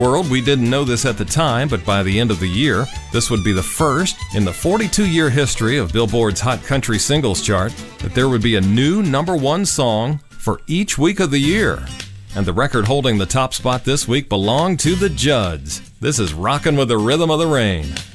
World, we didn't know this at the time, but by the end of the year, this would be the first in the 42-year history of Billboard's Hot Country Singles Chart that there would be a new #1 song for each week of the year. And the record holding the top spot this week belonged to the Judds. This is Rockin' with the Rhythm of the Rain.